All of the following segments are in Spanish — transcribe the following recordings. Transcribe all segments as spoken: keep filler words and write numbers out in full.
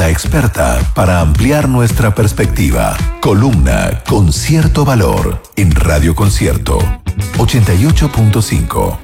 la experta para ampliar nuestra perspectiva. Columna con cierto valor en Radio Concierto ochenta y ocho punto cinco.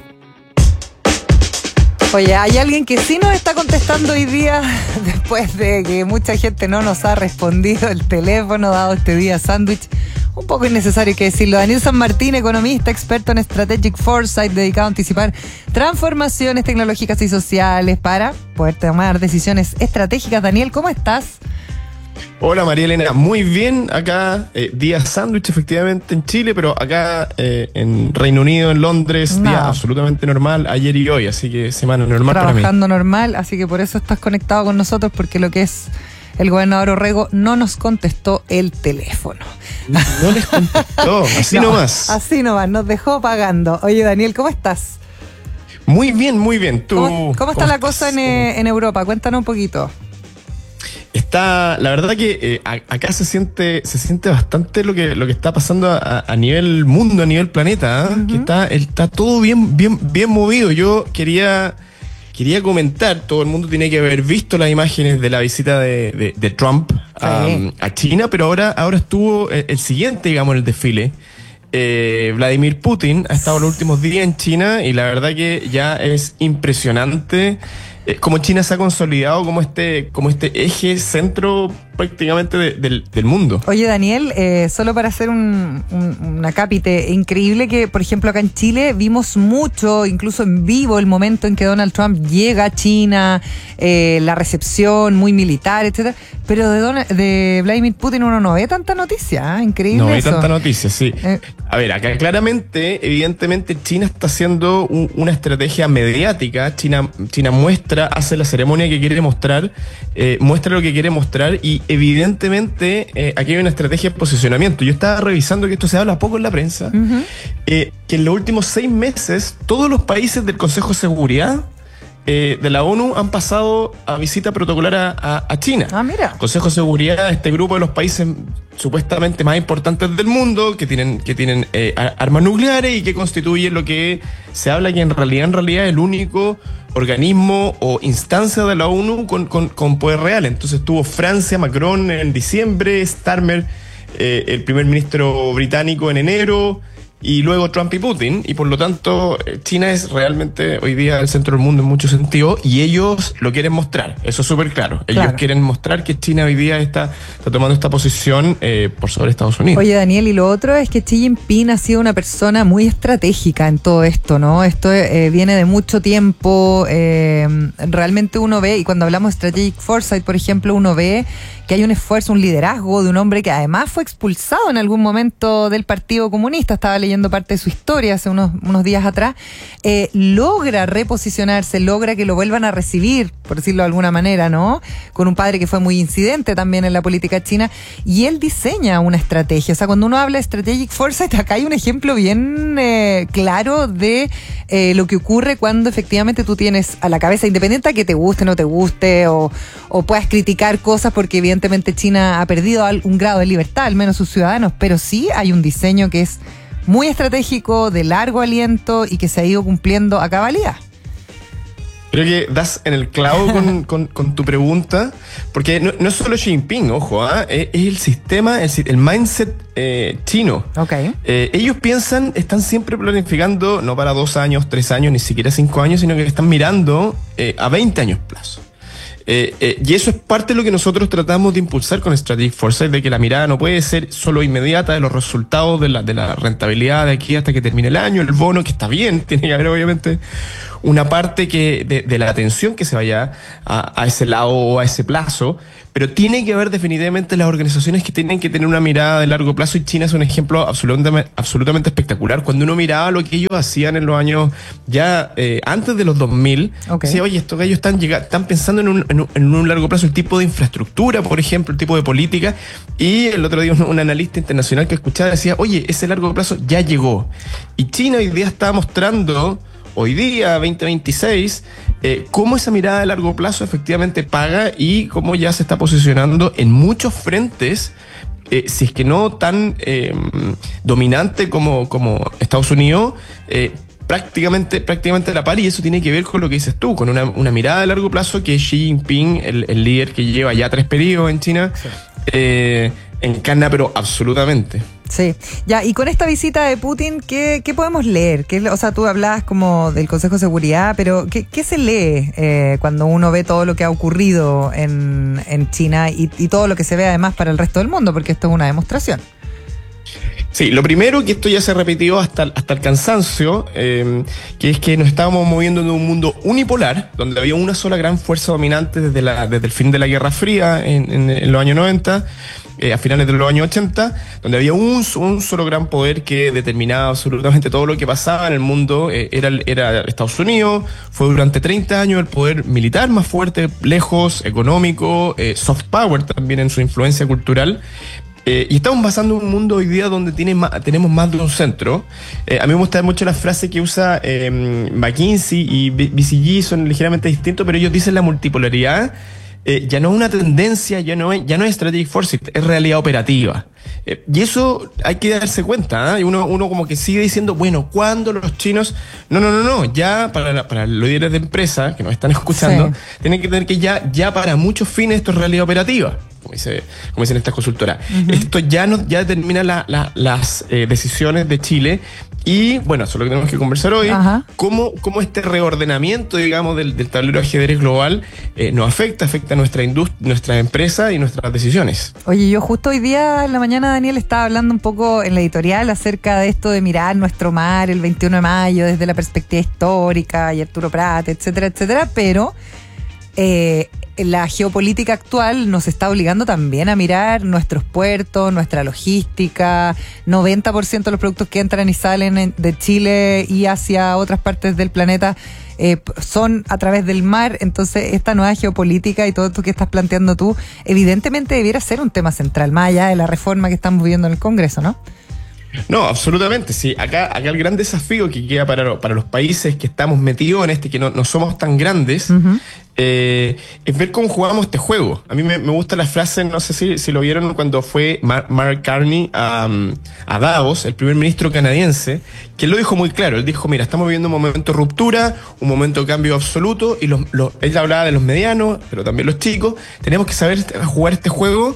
Oye, hay alguien que sí nos está contestando hoy día, después de que mucha gente no nos ha respondido el teléfono, dado este día sándwich. Un poco innecesario hay que decirlo. Daniel San Martín, economista, experto en Strategic Foresight, dedicado a anticipar transformaciones tecnológicas y sociales para poder tomar decisiones estratégicas. Daniel, ¿cómo estás? Hola María Elena, muy bien, acá eh, día sándwich efectivamente en Chile, pero acá eh, en Reino Unido, en Londres, no. Día absolutamente normal, ayer y hoy, así que semana normal para mí. Trabajando normal, así que por eso estás conectado con nosotros, porque lo que es el gobernador Orrego no nos contestó el teléfono. No les contestó, así no, nomás. Así nomás, nos dejó pagando. Oye Daniel, ¿cómo estás? Muy bien, muy bien. ¿Tú, ¿Cómo, cómo está ¿cómo la estás? cosa en, en Europa? Cuéntanos un poquito. Está, la verdad que eh, acá se siente, se siente bastante lo que, lo que está pasando a, a nivel mundo, a nivel planeta, ¿eh? Uh-huh. Que está, está todo bien, bien, bien movido. Yo quería, quería comentar, todo el mundo tiene que haber visto las imágenes de la visita de, de, de Trump a, sí. a China, pero ahora, ahora estuvo el, el siguiente, digamos, el desfile. Eh, Vladimir Putin ha estado los últimos días en China y la verdad que ya es impresionante eh, cómo China se ha consolidado como este, como este eje centro prácticamente de, del, del mundo. Oye Daniel, eh, solo para hacer un, un, un acápite, increíble que por ejemplo acá en Chile vimos mucho, incluso en vivo, el momento en que Donald Trump llega a China, eh, la recepción muy militar, etcétera, pero de, Don, de Vladimir Putin uno no ve tanta noticia, ¿eh? Increíble. No ve eso. tanta noticia, sí. Eh. A ver, acá claramente, evidentemente China está haciendo un, una estrategia mediática. China, China muestra, hace la ceremonia que quiere mostrar, eh, muestra lo que quiere mostrar y evidentemente eh, aquí hay una estrategia de posicionamiento. Yo estaba revisando que esto se habla poco en la prensa, uh-huh. eh, que en los últimos seis meses todos los países del Consejo de Seguridad eh, de la ONU han pasado a visita protocolar a, a, a China. Ah, mira. Consejo de Seguridad, este grupo de los países supuestamente más importantes del mundo, que tienen, que tienen eh, armas nucleares y que constituyen lo que se habla que en realidad, en realidad es el único organismo o instancia de la ONU con, con, con poder real. Entonces tuvo Francia, Macron en diciembre, Starmer, eh, el primer ministro británico en enero, y luego Trump y Putin, y por lo tanto China es realmente hoy día el centro del mundo en muchos sentidos, y ellos lo quieren mostrar, eso es súper claro. Ellos claro. quieren mostrar que China hoy día está, está tomando esta posición eh, por sobre Estados Unidos. Oye Daniel, y lo otro es que Xi Jinping ha sido una persona muy estratégica en todo esto, ¿no? Esto eh, viene de mucho tiempo, eh, realmente uno ve, y cuando hablamos de Strategic Foresight, por ejemplo, uno ve que hay un esfuerzo, un liderazgo de un hombre que además fue expulsado en algún momento del Partido Comunista, estaba leyendo parte de su historia hace unos, unos días atrás, eh, logra reposicionarse, logra que lo vuelvan a recibir, por decirlo de alguna manera, ¿no? Con un padre que fue muy incidente también en la política china, y él diseña una estrategia. O sea, cuando uno habla de Strategic Foresight, acá hay un ejemplo bien eh, claro de eh, lo que ocurre cuando efectivamente tú tienes a la cabeza, independiente a que te guste, no te guste, o, o puedas criticar cosas, porque evidentemente China ha perdido un grado de libertad, al menos sus ciudadanos, pero sí hay un diseño que es muy estratégico, de largo aliento y que se ha ido cumpliendo a cabalidad. Creo que das en el clavo con, con, con tu pregunta, porque no, no es solo Xi Jinping, ojo, ¿eh? es, es el sistema, el, el mindset eh, chino. Okay. Eh, ellos piensan, están siempre planificando, no para dos años, tres años, ni siquiera cinco años, sino que están mirando eh, a veinte años plazo. Eh, eh, y eso es parte de lo que nosotros tratamos de impulsar con Strategic Foresight, de que la mirada no puede ser solo inmediata de los resultados de la, de la rentabilidad de aquí hasta que termine el año, el bono, que está bien, tiene que haber obviamente una parte que de, de la atención que se vaya a, a ese lado o a ese plazo, pero tiene que haber definitivamente las organizaciones que tienen que tener una mirada de largo plazo, y China es un ejemplo absolutamente, absolutamente espectacular. Cuando uno miraba lo que ellos hacían en los años ya eh, antes de los dos mil, okay. decía, oye, estos gallos están, llegando, están pensando en un, en, un, en un largo plazo, el tipo de infraestructura, por ejemplo, el tipo de política, y el otro día un, un analista internacional que escuchaba decía, oye, ese largo plazo ya llegó. Y China hoy día está mostrando, hoy día, veinte veintiséis, eh, cómo esa mirada de largo plazo efectivamente paga y cómo ya se está posicionando en muchos frentes, eh, si es que no tan eh, dominante como, como Estados Unidos, eh, prácticamente, prácticamente a la par, y eso tiene que ver con lo que dices tú, con una, una mirada de largo plazo que Xi Jinping, el, el líder que lleva ya tres periodos en China, sí. eh, encarna, pero absolutamente. Sí, ya, y con esta visita de Putin, ¿qué, qué podemos leer? ¿Qué, o sea, tú hablabas como del Consejo de Seguridad, pero ¿qué, qué se lee eh, cuando uno ve todo lo que ha ocurrido en, en China y, y todo lo que se ve además para el resto del mundo? Porque esto es una demostración. Sí, lo primero, que esto ya se ha repetido hasta, hasta el cansancio, eh, que es que nos estábamos moviendo en un mundo unipolar, donde había una sola gran fuerza dominante desde, la, desde el fin de la Guerra Fría en, en, en los años noventa, eh, a finales de los años ochenta, donde había un, un solo gran poder que determinaba absolutamente todo lo que pasaba en el mundo, eh, era, era Estados Unidos. Fue durante treinta años el poder militar más fuerte, lejos, económico, eh, soft power también en su influencia cultural. Eh, y estamos pasando un mundo hoy día donde tiene más, tenemos más de un centro. Eh, a mí me gusta mucho la frase que usa eh, McKinsey y B C G, son ligeramente distintos, pero ellos dicen la multipolaridad eh, ya no es una tendencia, ya no es, ya no es strategic foresight, es realidad operativa. Eh, y eso hay que darse cuenta, ¿eh? Uno, uno como que sigue diciendo, bueno, ¿cuándo los chinos? No, no, no, no, ya para, la, para los líderes de empresa que nos están escuchando, sí. tienen que tener que ya, ya para muchos fines esto es realidad operativa. Como, dice, como dicen estas consultoras. Uh-huh. Esto ya no, ya determina la, la, las eh, decisiones de Chile. Y bueno, eso es lo que tenemos que conversar hoy. Uh-huh. Cómo, cómo este reordenamiento, digamos, del, del tablero de ajedrez global eh, nos afecta, afecta a nuestra industria, nuestra empresa y nuestras decisiones. Oye, yo justo hoy día en la mañana, Daniel, estaba hablando un poco en la editorial acerca de esto de mirar nuestro mar el veintiuno de mayo desde la perspectiva histórica y Arturo Prat, etcétera, etcétera, pero eh, la geopolítica actual nos está obligando también a mirar nuestros puertos, nuestra logística. noventa por ciento de los productos que entran y salen de Chile y hacia otras partes del planeta eh, son a través del mar. Entonces esta nueva geopolítica y todo esto que estás planteando tú evidentemente debiera ser un tema central, más allá de la reforma que estamos viviendo en el Congreso, ¿no? No, absolutamente, sí. Acá, acá el gran desafío que queda para, para los países que estamos metidos en este, que no, no somos tan grandes, uh-huh. eh, es ver cómo jugamos este juego. A mí me, me gusta la frase, no sé si, si lo vieron cuando fue Mark, Mark Carney a, a Davos, el primer ministro canadiense, que él lo dijo muy claro. Él dijo, mira, estamos viviendo un momento de ruptura, un momento de cambio absoluto, y los, los, él hablaba de los medianos, pero también los chicos. Tenemos que saber jugar este juego.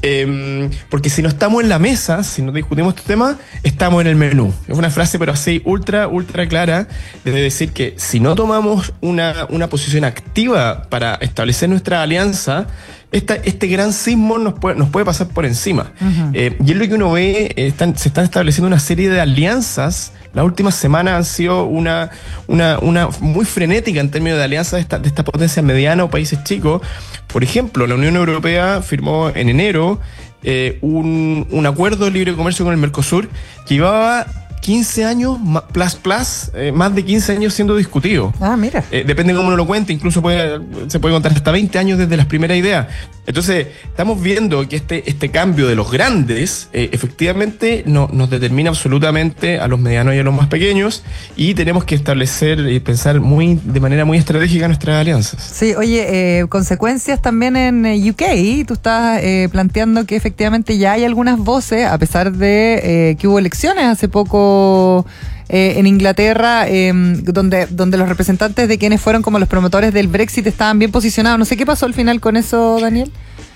Eh, porque si no estamos en la mesa, si no discutimos este tema, estamos en el menú. Es una frase pero así ultra, ultra clara, de decir que si no tomamos una, una posición activa para establecer nuestra alianza, esta, este gran sismo nos puede, nos puede pasar por encima. Uh-huh. Eh, y es lo que uno ve, eh, están, se están estableciendo una serie de alianzas. Las últimas semanas han sido una, una, una muy frenética en términos de alianzas de esta, de esta potencia mediana o países chicos. Por ejemplo, la Unión Europea firmó en enero eh, un, un acuerdo de libre comercio con el Mercosur que llevaba quince años, plus, plus, eh, más de quince años siendo discutido. Ah, mira. Eh, depende de cómo uno lo cuente, incluso puede, se puede contar hasta veinte años desde las primeras ideas. Entonces, estamos viendo que este, este cambio de los grandes, eh, efectivamente, no, nos determina absolutamente a los medianos y a los más pequeños, y tenemos que establecer y pensar muy, de manera muy estratégica nuestras alianzas. Sí, oye, eh, consecuencias también en U K. Tú estás eh, planteando que efectivamente ya hay algunas voces, a pesar de eh, que hubo elecciones hace poco Eh, en Inglaterra, eh, donde, donde los representantes de quienes fueron como los promotores del Brexit estaban bien posicionados. No sé qué pasó al final con eso, Daniel.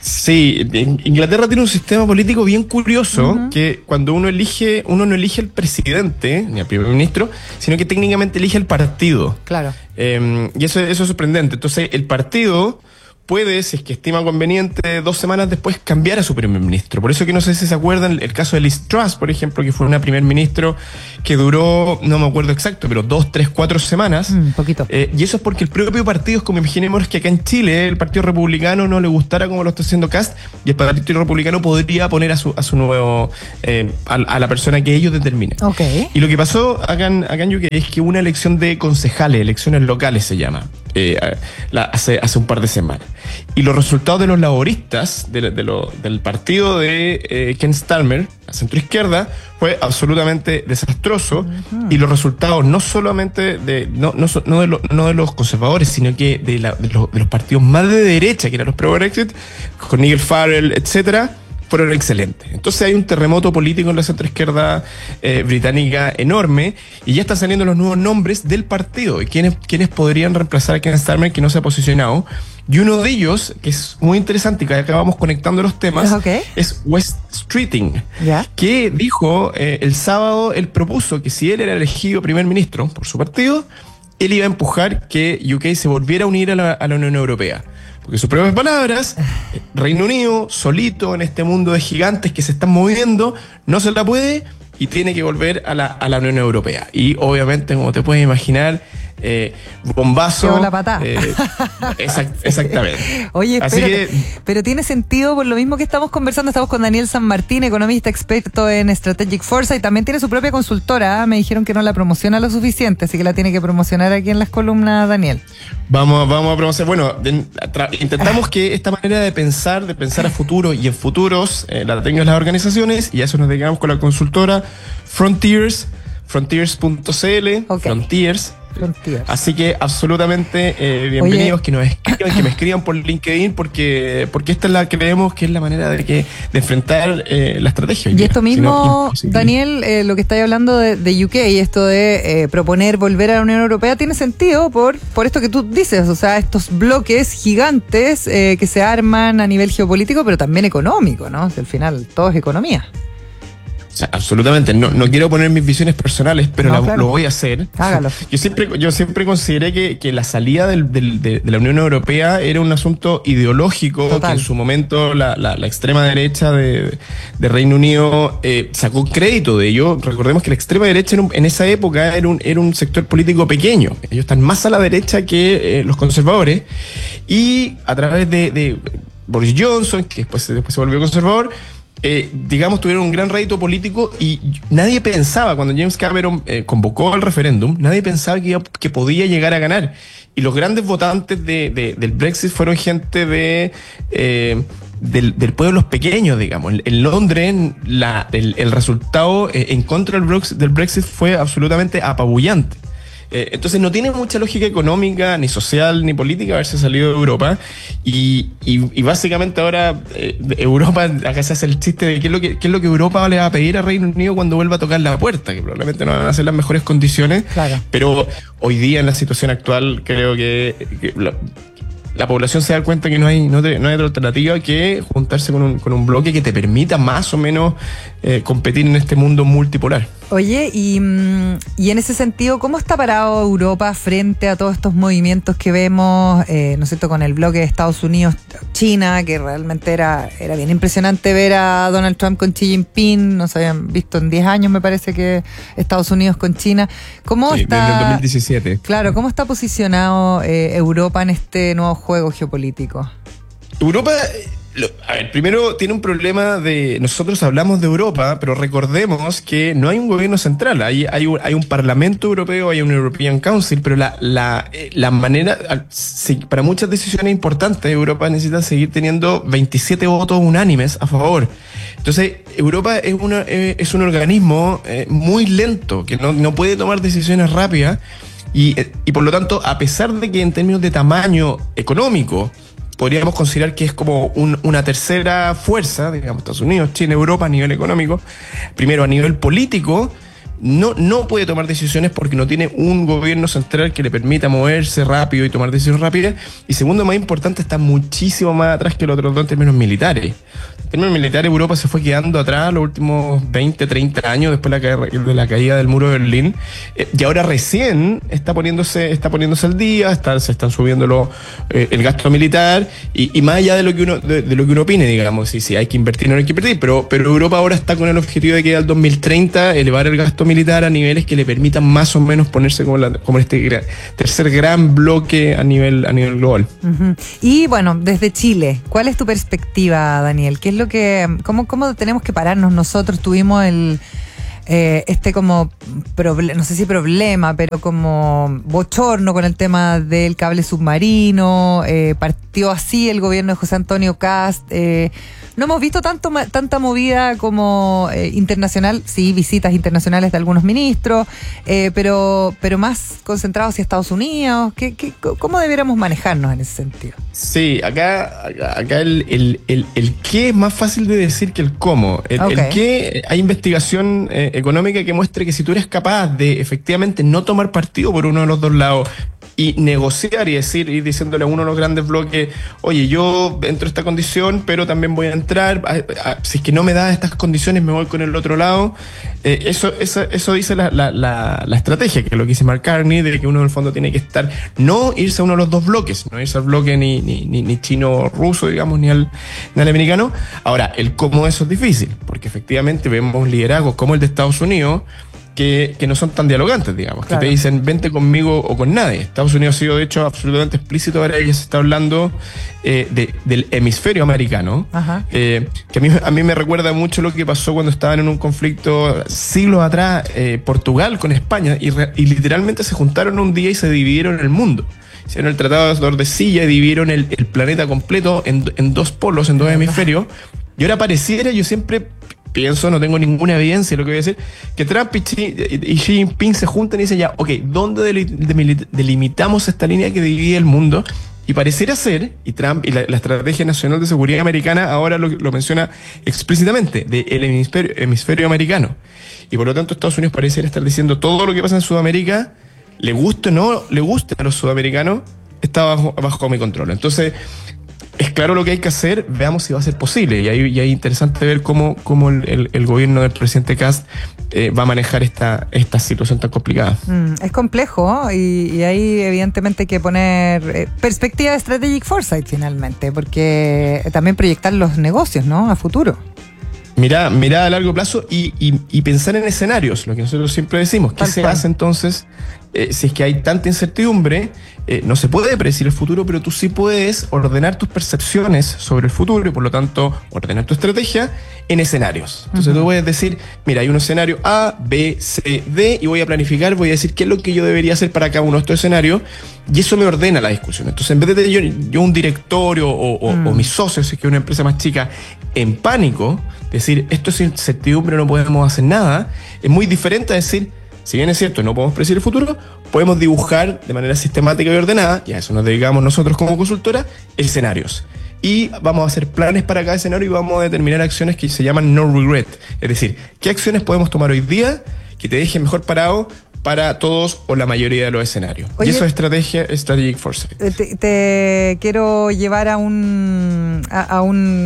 Sí, Inglaterra tiene un sistema político bien curioso, uh-huh. que cuando uno elige, uno no elige al presidente, ni al primer ministro, sino que técnicamente elige al partido. Claro. Eh, y eso, eso es sorprendente. Entonces, el partido puede, si es que estima conveniente, dos semanas después cambiar a su primer ministro. Por eso que no sé si se acuerdan el caso de Liz Truss, por ejemplo, que fue una primer ministro que duró, no me acuerdo exacto, pero dos, tres, cuatro semanas. Un mm, poquito. Eh, y eso es porque el propio partido, como imaginemos que acá en Chile el Partido Republicano no le gustara como lo está haciendo Kast, y el Partido Republicano podría poner a su, a su nuevo, eh, a, a la persona que ellos determinen. Okay. Y lo que pasó acá en, acá en U K es que una elección de concejales, elecciones locales se llama, eh, la, hace, hace un par de semanas. Y los resultados de los laboristas, de, de lo, del partido de eh, Ken Starmer, la centroizquierda, fue absolutamente desastroso. Uh-huh. Y los resultados no solamente de no, no, no, de, lo, no de los conservadores, sino que de, la, de, los, de los partidos más de derecha, que eran los pro-Brexit, con Nigel Farage, etcétera, fueron excelentes. Entonces hay un terremoto político en la centroizquierda eh, británica enorme, y ya están saliendo los nuevos nombres del partido y quiénes, quiénes podrían reemplazar a Keir Starmer, que no se ha posicionado. Y uno de ellos, que es muy interesante y que acabamos conectando los temas, okay. es Wes Streeting, ¿Ya? que dijo eh, el sábado, él propuso que si él era elegido primer ministro por su partido, él iba a empujar que U K se volviera a unir a la, a la Unión Europea. Porque sus propias palabras, Reino Unido, solito en este mundo de gigantes que se están moviendo, no se la puede y tiene que volver a la, a la Unión Europea. Y obviamente, como te puedes imaginar, eh, bombazo. Llevó la patada. Eh, exact, exactamente. Oye, Así espérate, que, pero tiene sentido por lo mismo que estamos conversando. Estamos con Daniel San Martín, economista experto en Strategic Foresight. También tiene su propia consultora. ¿eh? Me dijeron que no la promociona lo suficiente, así que la tiene que promocionar aquí en las columnas, Daniel. Vamos, vamos a promocionar. Bueno, de, tra, intentamos que esta manera de pensar, de pensar a futuro y en futuros, eh, la tengan las organizaciones, y a eso nos dedicamos con la consultora Frontiers, frontiers punto c l, okay. Frontiers. Frontiers. Así que absolutamente eh, bienvenidos. Oye. Que nos escriban, que me escriban por LinkedIn, porque porque esta es la que creemos que es la manera de que de enfrentar eh, la estrategia. Y esto mismo, si no, Daniel, eh, lo que estáis hablando de, de U K y esto de eh, proponer volver a la Unión Europea tiene sentido por por esto que tú dices, o sea, estos bloques gigantes eh, que se arman a nivel geopolítico, pero también económico, ¿no? O sea, al final todo es economía. O sea, absolutamente. No, no quiero poner mis visiones personales, pero no, la, claro. lo voy a hacer. Hágalo. Yo siempre, yo siempre consideré que, que la salida del, del, de, de la Unión Europea era un asunto ideológico. Total. Que en su momento la, la, la extrema derecha de, de Reino Unido eh, sacó crédito de ello. Recordemos que la extrema derecha en, un, en esa época era un, era un sector político pequeño. Ellos están más a la derecha que eh, los conservadores. Y a través de, de Boris Johnson, que después, después se volvió conservador, Eh, digamos, tuvieron un gran rédito político, y nadie pensaba, cuando James Cameron eh, convocó al referéndum, nadie pensaba que, iba, que podía llegar a ganar. Y los grandes votantes de, de, del Brexit fueron gente de eh, del, del pueblos pequeños, digamos. En, en Londres, la, el, el resultado eh, en contra del Brexit, del Brexit fue absolutamente apabullante. Eh, entonces no tiene mucha lógica económica, ni social, ni política haberse salido de Europa. Y, y, y básicamente ahora eh, Europa, acá se hace el chiste de qué es, lo que, qué es lo que Europa le va a pedir a Reino Unido cuando vuelva a tocar la puerta, que probablemente no van a ser las mejores condiciones. Claro. Pero hoy día, en la situación actual, creo que, que la, la población se da cuenta que no hay, no, te, no hay otra alternativa que juntarse con un, con un bloque que te permita más o menos eh, competir en este mundo multipolar. Oye, y, y en ese sentido, ¿cómo está parado Europa frente a todos estos movimientos que vemos, eh, ¿no es cierto?, con el bloque de Estados Unidos-China, que realmente era, era bien impresionante ver a Donald Trump con Xi Jinping? No se habían visto en diez años, me parece, que Estados Unidos con China. ¿Cómo sí, está? Desde el dos mil diecisiete. Claro, ¿cómo está posicionado eh, Europa en este nuevo juego geopolítico? Europa... Lo, a ver, primero tiene un problema de... Nosotros hablamos de Europa, pero recordemos que no hay un gobierno central. Hay, hay, un, hay un Parlamento Europeo, hay un European Council, pero la, la, la manera... Sí, para muchas decisiones importantes, Europa necesita seguir teniendo veintisiete votos unánimes a favor. Entonces, Europa es, una, es un organismo eh, muy lento, que no, no puede tomar decisiones rápidas, y, y por lo tanto, a pesar de que en términos de tamaño económico podríamos considerar que es como un, una tercera fuerza, digamos, Estados Unidos, China, Europa a nivel económico, primero a nivel político, no, no puede tomar decisiones porque no tiene un gobierno central que le permita moverse rápido y tomar decisiones rápidas, y segundo, más importante, está muchísimo más atrás que los otros dos en términos militares. En términos militares, Europa se fue quedando atrás los últimos veinte, treinta años después de la, ca- de la caída del muro de Berlín, eh, y ahora recién está poniéndose está poniéndose al día, está, se están subiendo lo, eh, el gasto militar, y, y más allá de lo que uno de, de lo que uno opine, digamos, si, si hay que invertir o no hay que invertir, pero, pero Europa ahora está con el objetivo de que al dos mil treinta elevar el gasto militar a niveles que le permitan más o menos ponerse como, la, como este gra, tercer gran bloque a nivel, a nivel global. Uh-huh. Y bueno, desde Chile, ¿cuál es tu perspectiva, Daniel? ¿Qué es lo que, cómo, cómo tenemos que pararnos nosotros? Tuvimos el eh, este como proble- no sé si problema, pero como bochorno con el tema del cable submarino, eh, partió así el gobierno de José Antonio Kast, eh, no hemos visto tanto tanta movida como eh, internacional, sí, visitas internacionales de algunos ministros, eh, pero pero más concentrados hacia Estados Unidos. ¿Qué, qué, ¿Cómo debiéramos manejarnos en ese sentido? Sí, acá, acá el, el, el, el qué es más fácil de decir que el cómo. El, okay. el qué, hay investigación eh, económica que muestra que si tú eres capaz de efectivamente no tomar partido por uno de los dos lados y negociar y decir, ir diciéndole a uno de los grandes bloques, oye, yo entro a esta condición, pero también voy a entrar, a, a, si es que no me da estas condiciones, me voy con el otro lado. Eh, eso, eso, eso dice la, la, la, la estrategia, que es lo que dice Mark Carney, de que uno en el fondo tiene que estar, no irse a uno de los dos bloques, no irse al bloque ni, ni, ni, ni chino-ruso, digamos, ni al, ni al americano. Ahora, el cómo eso es difícil, porque efectivamente vemos liderazgos como el de Estados Unidos, Que, que no son tan dialogantes, digamos, claro. que te dicen vente conmigo o con nadie. Estados Unidos ha sido, de hecho, absolutamente explícito. Ahora ya se está hablando eh, de, del hemisferio americano, eh, que a mí, a mí me recuerda mucho lo que pasó cuando estaban en un conflicto siglos atrás, eh, Portugal con España, y, re, y literalmente se juntaron un día y se dividieron el mundo. Hicieron el Tratado de Tordesillas y dividieron el, el planeta completo en, en dos polos, en dos hemisferios. Y ahora pareciera, yo siempre pienso, no tengo ninguna evidencia de lo que voy a decir, que Trump y Xi, y Xi Jinping se juntan y dicen ya, ok, ¿dónde delimitamos esta línea que divide el mundo? Y pareciera ser, y Trump y la, la Estrategia Nacional de Seguridad Americana ahora lo, lo menciona explícitamente, del hemisferio, hemisferio americano. Y por lo tanto Estados Unidos pareciera estar diciendo todo lo que pasa en Sudamérica, le guste o no le guste a los sudamericanos, está bajo, bajo mi control. Entonces, es claro lo que hay que hacer, veamos si va a ser posible. Y ahí, y ahí interesante ver cómo, cómo el, el, el gobierno del presidente Kast eh, va a manejar esta, esta situación tan complicada. Mm, es complejo y, y ahí evidentemente hay que poner eh, perspectiva de strategic foresight finalmente, porque también proyectar los negocios, ¿no? A futuro. Mirá, mirá a largo plazo y, y, y pensar en escenarios, lo que nosotros siempre decimos. ¿Qué Tal se cual. hace entonces eh, si es que hay tanta incertidumbre? Eh, no se puede predecir el futuro, pero tú sí puedes ordenar tus percepciones sobre el futuro y por lo tanto ordenar tu estrategia en escenarios. Entonces uh-huh. tú puedes decir, mira, hay un escenario A, B, C, D y voy a planificar, voy a decir qué es lo que yo debería hacer para cada uno de estos escenarios y eso me ordena la discusión. Entonces en vez de tener yo, yo un directorio o, o, uh-huh. o mis socios, si es que es una empresa más chica, en pánico, decir esto es incertidumbre, no podemos hacer nada, es muy diferente a decir, si bien es cierto, no podemos predecir el futuro, podemos dibujar de manera sistemática y ordenada, y a eso nos dedicamos nosotros como consultora, escenarios. Y vamos a hacer planes para cada escenario y vamos a determinar acciones que se llaman no regret. Es decir, ¿qué acciones podemos tomar hoy día que te dejen mejor parado para todos o la mayoría de los escenarios? Oye, y eso es estrategia, strategic foresight. Te, te quiero llevar a un a, a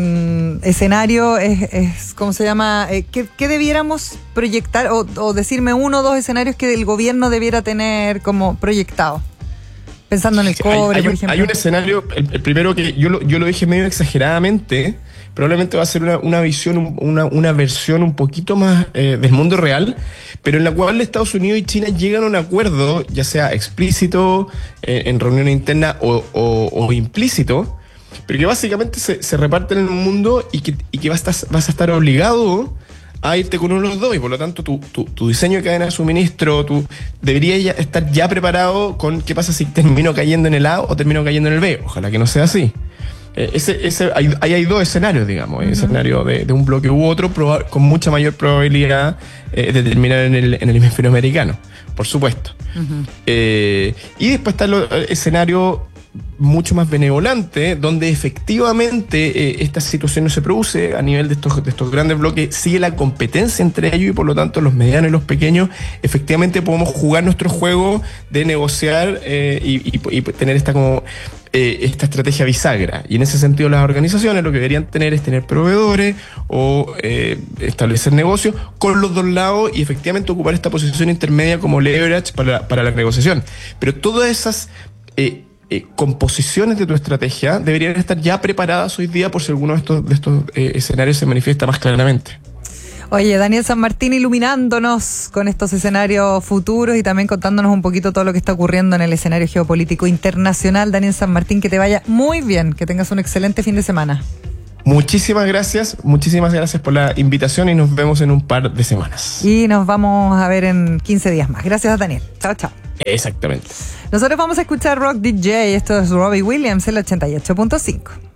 un escenario, es, es ¿cómo se llama? Eh, ¿qué, ¿Qué debiéramos proyectar o, o decirme uno o dos escenarios que el gobierno debiera tener como proyectado? Pensando en el cobre, hay, hay por un, ejemplo. Hay un escenario, el, el primero que yo lo, yo lo dije medio exageradamente, probablemente va a ser una, una visión, una, una versión un poquito más eh, del mundo real, pero en la cual Estados Unidos y China llegan a un acuerdo, ya sea explícito, eh, en reunión interna o, o, o implícito, pero que básicamente se, se reparten en el mundo y que, y que vas, a estar, vas a estar obligado a irte con uno de los dos y por lo tanto tu, tu, tu diseño de cadena de suministro tu, debería ya estar ya preparado con qué pasa si termino cayendo en el A o termino cayendo en el B. Ojalá que no sea así. Eh, ese, ese, hay, ahí hay dos escenarios, digamos. Uh-huh. Escenario de, de un bloque u otro proba- con mucha mayor probabilidad eh, de terminar en el, en el hemisferio americano, por supuesto. Uh-huh. Eh, y después está el escenario mucho más benevolente, donde efectivamente eh, esta situación no se produce a nivel de estos, de estos grandes bloques, sigue la competencia entre ellos y por lo tanto los medianos y los pequeños efectivamente podemos jugar nuestro juego de negociar eh, y, y, y tener esta como eh, esta estrategia bisagra. Y en ese sentido las organizaciones lo que deberían tener es tener proveedores o eh, establecer negocios con los dos lados y efectivamente ocupar esta posición intermedia como leverage para, para la negociación. Pero todas esas eh, Eh, composiciones de tu estrategia deberían estar ya preparadas hoy día por si alguno de estos, de estos eh, escenarios se manifiesta más claramente. Oye, Daniel San Martín iluminándonos con estos escenarios futuros y también contándonos un poquito todo lo que está ocurriendo en el escenario geopolítico internacional. Daniel San Martín, que te vaya muy bien, que tengas un excelente fin de semana. Muchísimas gracias, muchísimas gracias por la invitación y nos vemos en un par de semanas. Y nos vamos a ver en quince días más. Gracias, Daniel. Chao, chao. Exactamente. Nosotros vamos a escuchar Rock D J. Esto es Robbie Williams, el ochenta y ocho punto cinco.